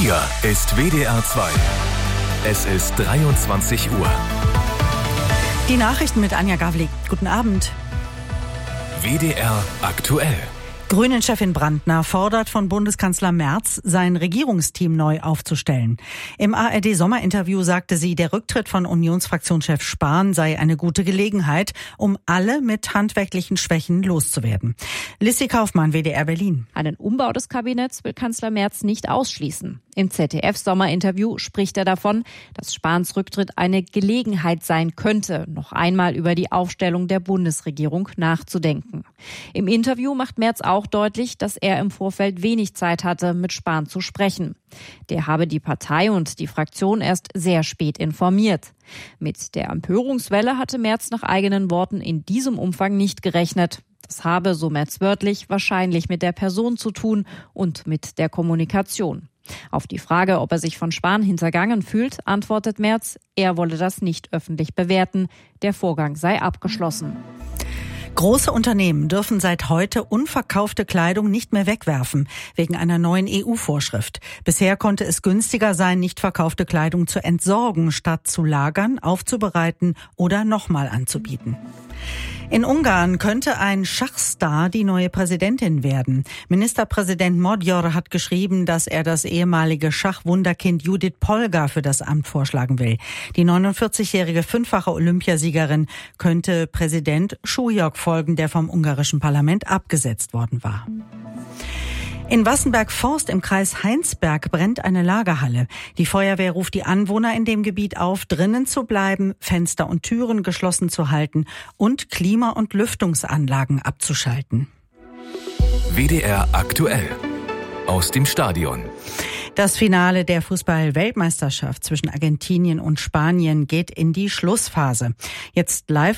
Hier ist WDR 2. Es ist 23 Uhr. Die Nachrichten mit Anja Gavlik. Guten Abend. WDR aktuell. Grünen-Chefin Brandner fordert von Bundeskanzler Merz, sein Regierungsteam neu aufzustellen. Im ARD-Sommerinterview sagte sie, der Rücktritt von Unionsfraktionschef Spahn sei eine gute Gelegenheit, um alle mit handwerklichen Schwächen loszuwerden. Lissy Kaufmann, WDR Berlin. Einen Umbau des Kabinetts will Kanzler Merz nicht ausschließen. Im ZDF-Sommerinterview spricht er davon, dass Spahns Rücktritt eine Gelegenheit sein könnte, noch einmal über die Aufstellung der Bundesregierung nachzudenken. Im Interview macht Merz auch deutlich, dass er im Vorfeld wenig Zeit hatte, mit Spahn zu sprechen. Der habe die Partei und die Fraktion erst sehr spät informiert. Mit der Empörungswelle hatte Merz nach eigenen Worten in diesem Umfang nicht gerechnet. Das habe, so Merz wörtlich, wahrscheinlich mit der Person zu tun und mit der Kommunikation. Auf die Frage, ob er sich von Spahn hintergangen fühlt, antwortet Merz, er wolle das nicht öffentlich bewerten. Der Vorgang sei abgeschlossen. Große Unternehmen dürfen seit heute unverkaufte Kleidung nicht mehr wegwerfen, wegen einer neuen EU-Vorschrift. Bisher konnte es günstiger sein, nicht verkaufte Kleidung zu entsorgen, statt zu lagern, aufzubereiten oder nochmal anzubieten. In Ungarn könnte ein Schachstar die neue Präsidentin werden. Ministerpräsident Magyar hat geschrieben, dass er das ehemalige Schachwunderkind Judith Polgar für das Amt vorschlagen will. Die 49-jährige fünffache Olympiasiegerin könnte Präsident Súlyog folgen, der vom ungarischen Parlament abgesetzt worden war. In Wassenberg-Forst im Kreis Heinsberg brennt eine Lagerhalle. Die Feuerwehr ruft die Anwohner in dem Gebiet auf, drinnen zu bleiben, Fenster und Türen geschlossen zu halten und Klima- und Lüftungsanlagen abzuschalten. WDR aktuell. Aus dem Stadion. Das Finale der Fußball-Weltmeisterschaft zwischen Argentinien und Spanien geht in die Schlussphase. Jetzt live